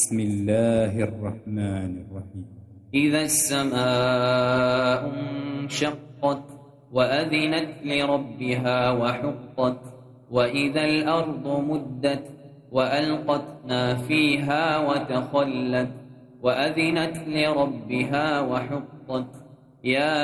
بسم الله الرحمن الرحيم. إذا السماء انشقت وأذنت لربها وحقت وإذا الأرض مدت وألقت ما فيها وتخلت وأذنت لربها وحقت. يا